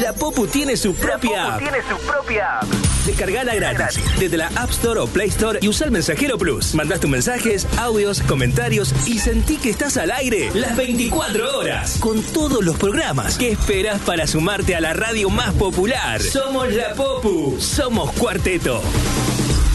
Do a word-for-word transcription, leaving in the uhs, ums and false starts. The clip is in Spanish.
La Popu tiene su propia app. tiene su propia app. Descargala gratis, gratis desde la App Store o Play Store y usa el Mensajero Plus. Mandás tus mensajes, audios, comentarios y sentí que estás al aire las veinticuatro horas con todos los programas. ¿Qué esperás para sumarte a la radio más popular? Somos La Popu, somos Cuarteto.